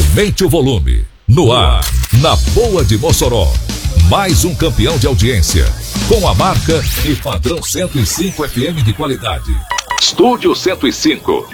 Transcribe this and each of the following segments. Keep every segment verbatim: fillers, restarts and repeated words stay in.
Aumente o volume. No ar, na Boa de Mossoró. Mais um campeão de audiência. Com a marca e padrão cento e cinco F M de qualidade. Estúdio cento e cinco.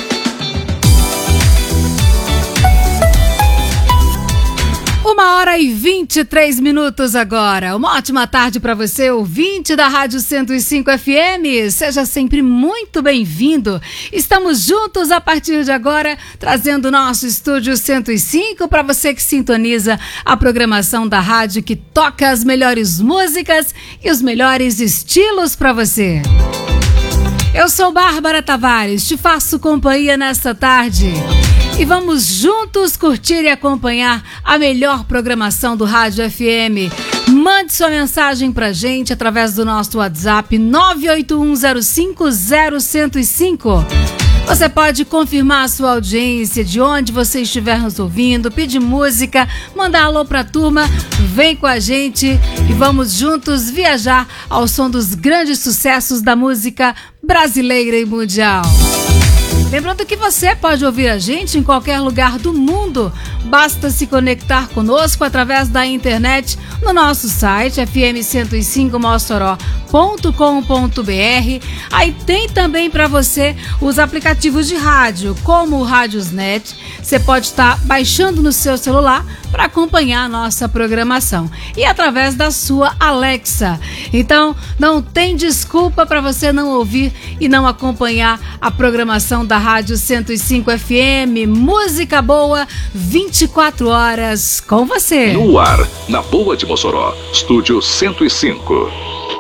Uma hora e vinte e três minutos agora. Uma ótima tarde para você, ouvinte da Rádio cento e cinco F M. Seja sempre muito bem-vindo. Estamos juntos a partir de agora, trazendo o nosso Estúdio cento e cinco para você que sintoniza a programação da rádio que toca as melhores músicas e os melhores estilos para você. Eu sou Bárbara Tavares, te faço companhia nesta tarde. E vamos juntos curtir e acompanhar a melhor programação do Rádio F M. Mande sua mensagem pra gente através do nosso WhatsApp nove oito um zero cinco zero zero zero cinco. Você pode confirmar a sua audiência, de onde você estiver nos ouvindo, pedir música, mandar alô pra turma, vem com a gente e vamos juntos viajar ao som dos grandes sucessos da música brasileira e mundial. Lembrando que você pode ouvir a gente em qualquer lugar do mundo. Basta se conectar conosco através da internet no nosso site f m cento e cinco mossoró ponto com ponto b r. Aí tem também para você os aplicativos de rádio, como o Radiosnet. Você pode estar baixando no seu celular para acompanhar a nossa programação. E através da sua Alexa. Então, não tem desculpa para você não ouvir e não acompanhar a programação da Rádio cento e cinco F M. Música boa, vinte e quatro horas com você. No ar, na Boa de Mossoró, Estúdio cento e cinco.